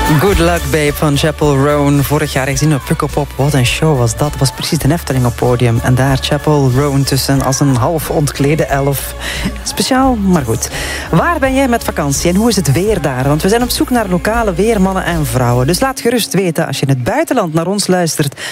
Good Luck Babe van Chapel Roan. Vorig jaar gezien op Pukkelpop. Wat een show was dat. Dat was precies de Efteling op podium. En daar Chapel Roan tussen als een half ontklede elf. Speciaal, maar goed. Waar ben jij met vakantie en hoe is het weer daar? Want we zijn op zoek naar lokale weermannen en vrouwen. Dus laat gerust weten als je in het buitenland naar ons luistert